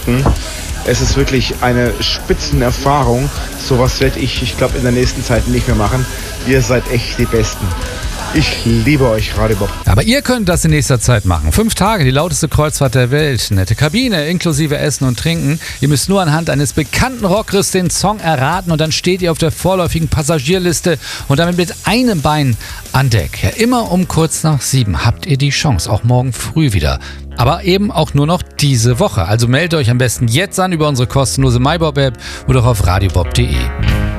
Minuten. Es ist wirklich eine Spitzenerfahrung. Sowas werde ich glaube, in der nächsten Zeit nicht mehr machen. Ihr seid echt die Besten. Ich liebe euch, Radio Bob. Aber ihr könnt das in nächster Zeit machen. 5 Tage, die lauteste Kreuzfahrt der Welt. Nette Kabine, inklusive Essen und Trinken. Ihr müsst nur anhand eines bekannten Rockers den Song erraten und dann steht ihr auf der vorläufigen Passagierliste und damit mit einem Bein an Deck. Ja, immer um kurz nach 7 habt ihr die Chance, auch morgen früh wieder. Aber eben auch nur noch diese Woche. Also meldet euch am besten jetzt an über unsere kostenlose MyBob-App oder auf radiobob.de.